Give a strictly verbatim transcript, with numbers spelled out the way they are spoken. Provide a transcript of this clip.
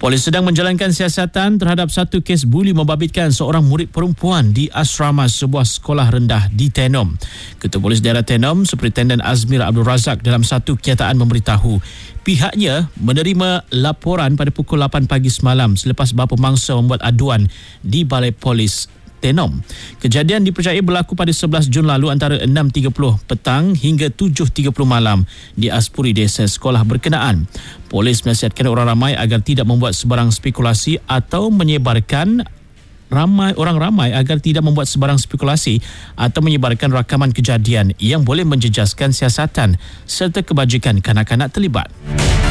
Polis sedang menjalankan siasatan terhadap satu kes buli membabitkan seorang murid perempuan di asrama sebuah sekolah rendah di Tenom. Ketua Polis Daerah Tenom, Superintendent Azmir Abdul Razak dalam satu kenyataan memberitahu pihaknya menerima laporan pada pukul lapan pagi semalam selepas bapa mangsa membuat aduan di Balai Polis Tenom. Kejadian dipercayai berlaku pada sebelas Jun lalu antara enam tiga puluh petang hingga tujuh tiga puluh malam di Aspuri Desa sekolah berkenaan. Polis menasihatkan orang ramai agar tidak membuat sebarang spekulasi atau menyebarkan ramai orang ramai agar tidak membuat sebarang spekulasi atau menyebarkan rakaman kejadian yang boleh menjejaskan siasatan serta kebajikan kanak-kanak terlibat.